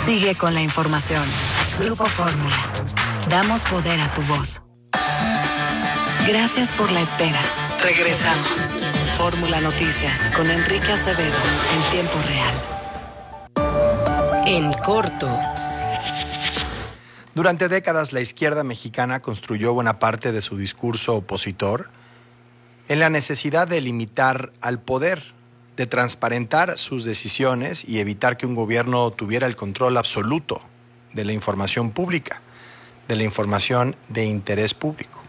Sigue con la información. Grupo Fórmula. Damos poder a tu voz. Gracias por la espera. Regresamos. Fórmula Noticias con Enrique Acevedo en tiempo real. En corto. Durante décadas, la izquierda mexicana construyó buena parte de su discurso opositor en la necesidad de limitar al poder, de transparentar sus decisiones y evitar que un gobierno tuviera el control absoluto de la información pública, de la información de interés público.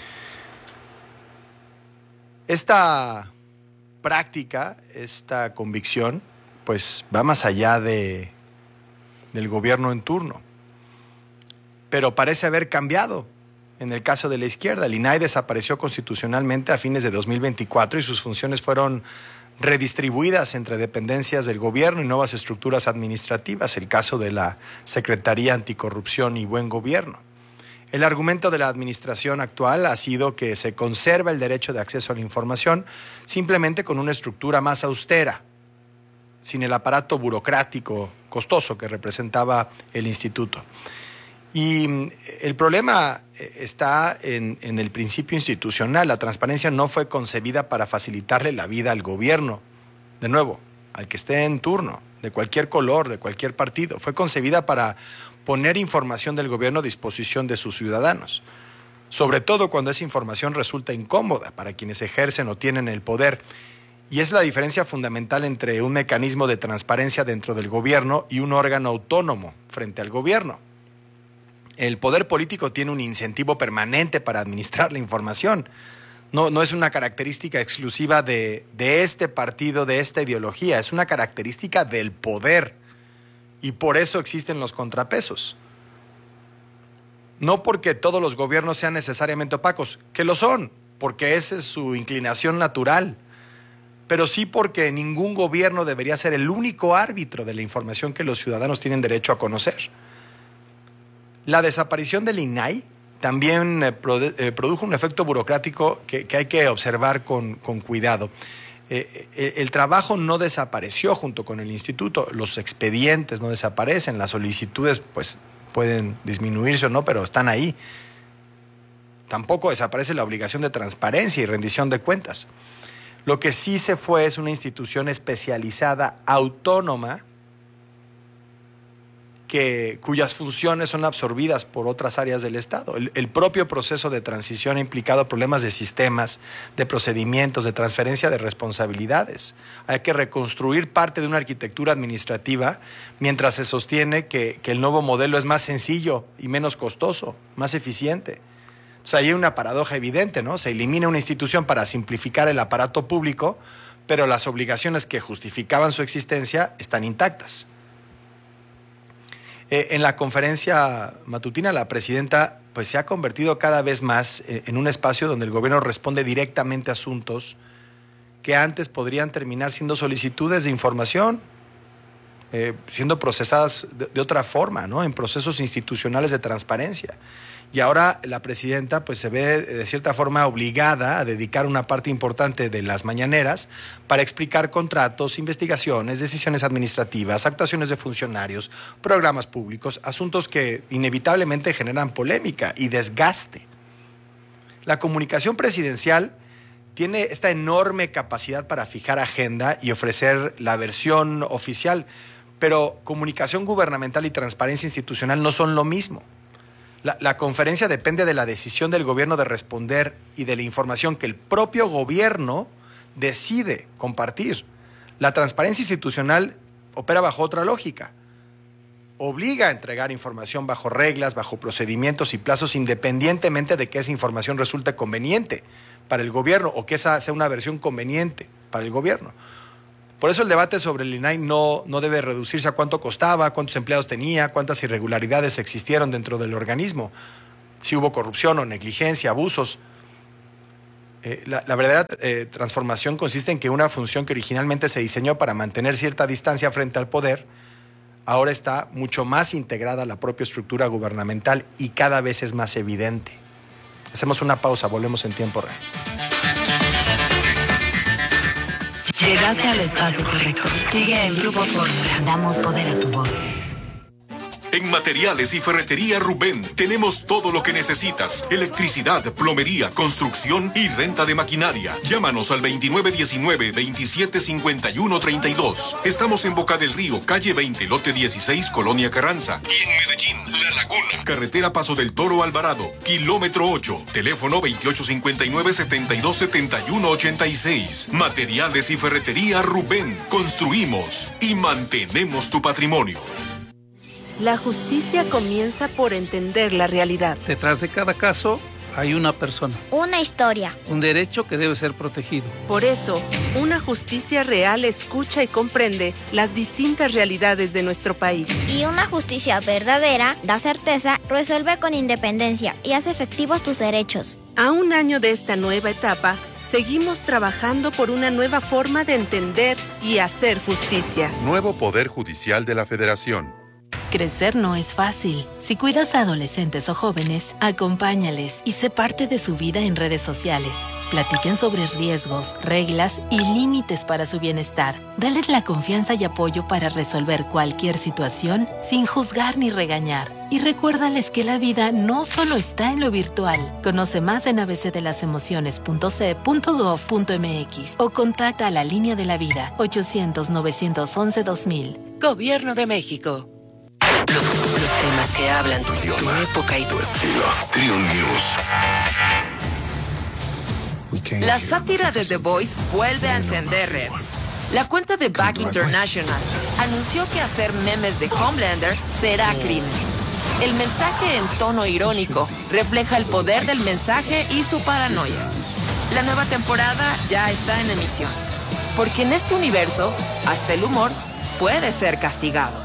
Esta práctica, esta convicción, pues va más allá del gobierno en turno. Pero parece haber cambiado en el caso de la izquierda. El INAI desapareció constitucionalmente a fines de 2024 y sus funciones fueron redistribuidas entre dependencias del gobierno y nuevas estructuras administrativas, el caso de la Secretaría Anticorrupción y Buen Gobierno. El argumento de la administración actual ha sido que se conserva el derecho de acceso a la información simplemente con una estructura más austera, sin el aparato burocrático costoso que representaba el instituto. Y el problema está en el principio institucional. La transparencia no fue concebida para facilitarle la vida al gobierno, de nuevo, al que esté en turno, de cualquier color, de cualquier partido. Fue concebida para poner información del gobierno a disposición de sus ciudadanos, sobre todo cuando esa información resulta incómoda para quienes ejercen o tienen el poder. Y es la diferencia fundamental entre un mecanismo de transparencia dentro del gobierno y un órgano autónomo frente al gobierno. El poder político tiene un incentivo permanente para administrar la información. No es una característica exclusiva de este partido, de esta ideología. Es una característica del poder. Y por eso existen los contrapesos. No porque todos los gobiernos sean necesariamente opacos, que lo son, porque esa es su inclinación natural. Pero sí porque ningún gobierno debería ser el único árbitro de la información que los ciudadanos tienen derecho a conocer. La desaparición del INAI también produjo un efecto burocrático que hay que observar con cuidado. El trabajo no desapareció junto con el instituto, los expedientes no desaparecen, las solicitudes pues pueden disminuirse o no, pero están ahí. Tampoco desaparece la obligación de transparencia y rendición de cuentas. Lo que sí se fue es una institución especializada, autónoma, cuyas funciones son absorbidas por otras áreas del Estado. El propio proceso de transición ha implicado problemas de sistemas, de procedimientos, de transferencia de responsabilidades. Hay que reconstruir parte de una arquitectura administrativa mientras se sostiene que el nuevo modelo es más sencillo y menos costoso, más eficiente. O sea, hay una paradoja evidente, ¿no? Se elimina una institución para simplificar el aparato público, pero las obligaciones que justificaban su existencia están intactas. En la conferencia matutina, la presidenta pues, se ha convertido cada vez más en un espacio donde el gobierno responde directamente a asuntos que antes podrían terminar siendo solicitudes de información, siendo procesadas de otra forma, ¿no? En procesos institucionales de transparencia. Y ahora la presidenta pues, se ve de cierta forma obligada a dedicar una parte importante de las mañaneras para explicar contratos, investigaciones, decisiones administrativas, actuaciones de funcionarios, programas públicos, asuntos que inevitablemente generan polémica y desgaste. La comunicación presidencial tiene esta enorme capacidad para fijar agenda y ofrecer la versión oficial, pero comunicación gubernamental y transparencia institucional no son lo mismo. La conferencia depende de la decisión del gobierno de responder y de la información que el propio gobierno decide compartir. La transparencia institucional opera bajo otra lógica. Obliga a entregar información bajo reglas, bajo procedimientos y plazos, independientemente de que esa información resulte conveniente para el gobierno o que esa sea una versión conveniente para el gobierno. Por eso el debate sobre el INAI no debe reducirse a cuánto costaba, cuántos empleados tenía, cuántas irregularidades existieron dentro del organismo, si hubo corrupción o negligencia, abusos. La verdadera transformación consiste en que una función que originalmente se diseñó para mantener cierta distancia frente al poder, ahora está mucho más integrada a la propia estructura gubernamental y cada vez es más evidente. Hacemos una pausa, volvemos en tiempo real. Llegaste al espacio correcto. Sigue en Grupo Fórmula. Damos poder a tu voz. En Materiales y Ferretería Rubén tenemos todo lo que necesitas. Electricidad, plomería, construcción y renta de maquinaria. Llámanos al 2919-275132. Estamos en Boca del Río, calle 20, lote 16, Colonia Carranza. Y en Medellín, La Laguna. Carretera Paso del Toro Alvarado, kilómetro 8. Teléfono 2859-727186. Materiales y Ferretería Rubén. Construimos y mantenemos tu patrimonio. La justicia comienza por entender la realidad. Detrás de cada caso hay una persona. Una historia. Un derecho que debe ser protegido. Por eso, una justicia real escucha y comprende las distintas realidades de nuestro país. Y una justicia verdadera da certeza, resuelve con independencia y hace efectivos tus derechos. A un año de esta nueva etapa, seguimos trabajando por una nueva forma de entender y hacer justicia. Nuevo Poder Judicial de la Federación. Crecer no es fácil. Si cuidas a adolescentes o jóvenes, acompáñales y sé parte de su vida en redes sociales. Platiquen sobre riesgos, reglas y límites para su bienestar. Dales la confianza y apoyo para resolver cualquier situación sin juzgar ni regañar. Y recuérdales que la vida no solo está en lo virtual. Conoce más en abcdelasemociones.ce.gov.mx o contacta a la Línea de la Vida 800-911-2000. Gobierno de México. Los temas que hablan tu idioma, tu época y tu estilo. Trio News. La sátira de The Voice vuelve a encender redes. La cuenta de Back International anunció que hacer memes de Homelander será crimen. El mensaje en tono irónico refleja el poder del mensaje y su paranoia. La nueva temporada ya está en emisión, porque en este universo, hasta el humor puede ser castigado.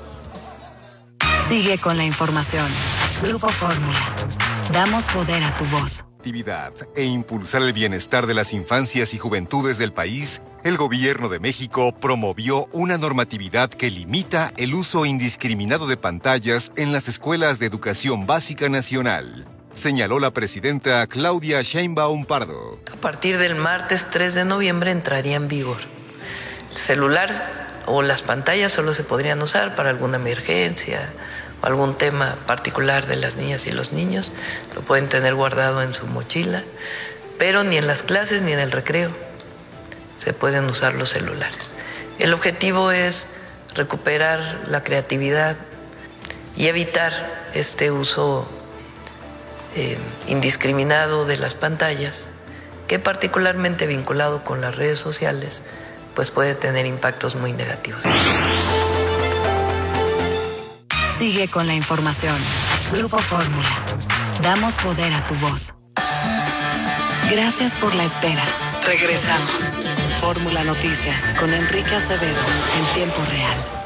Sigue con la información. Grupo Fórmula. Damos poder a tu voz. Actividad e impulsar el bienestar de las infancias y juventudes del país, el Gobierno de México promovió una normatividad que limita el uso indiscriminado de pantallas en las escuelas de educación básica nacional, señaló la presidenta Claudia Sheinbaum Pardo. A partir del martes 3 de noviembre entraría en vigor. El celular o las pantallas solo se podrían usar para alguna emergencia o algún tema particular de las niñas y los niños. Lo pueden tener guardado en su mochila, pero ni en las clases ni en el recreo se pueden usar los celulares. El objetivo es recuperar la creatividad y evitar este uso indiscriminado de las pantallas, que particularmente vinculado con las redes sociales, pues puede tener impactos muy negativos. Sigue con la información. Grupo Fórmula. Damos poder a tu voz. Gracias por la espera. Regresamos. Fórmula Noticias con Enrique Acevedo en tiempo real.